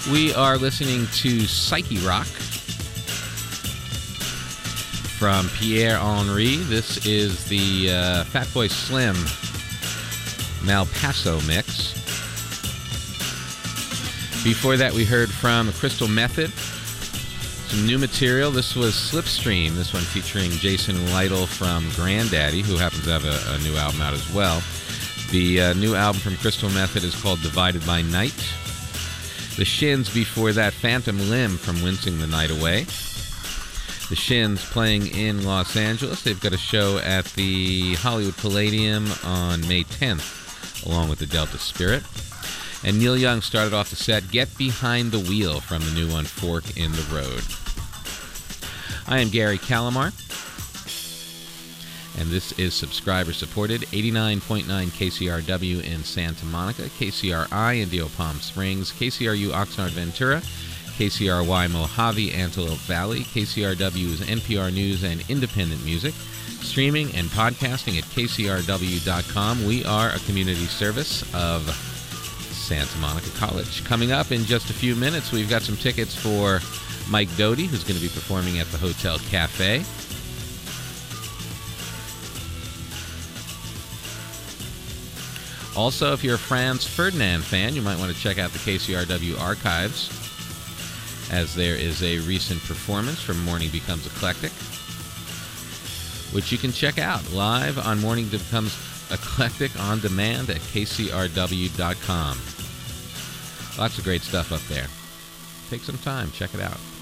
We are listening to Psyche Rock from Pierre Henry. This is the Fatboy Slim Malpaso mix. Before that, we heard from Crystal Method, some new material. This was Slipstream, this one featuring Jason Lytle from Grandaddy, who happens to have a new album out as well. The new album from Crystal Method is called Divided by Night. The Shins before that, Phantom Limb from Wincing the Night Away. The Shins playing in Los Angeles. They've got a show at the Hollywood Palladium on May 10th, along with the Delta Spirit. And Neil Young started off the set, Get Behind the Wheel, from the new one, Fork in the Road. I am Gary Calamar, and this is subscriber-supported 89.9 KCRW in Santa Monica, KCRI in Deal Palm Springs, KCRU Oxnard Ventura, KCRY Mojave Antelope Valley, KCRW is NPR News and independent music, streaming and podcasting at kcrw.com. We are a community service of Santa Monica College. Coming up in just a few minutes, we've got some tickets for Mike Doty, who's going to be performing at the Hotel Cafe. Also, if you're a Franz Ferdinand fan, you might want to check out the KCRW archives, as there is a recent performance from Morning Becomes Eclectic, which you can check out live on Morning Becomes Eclectic on demand at kcrw.com. Lots of great stuff up there. Take some time, check it out.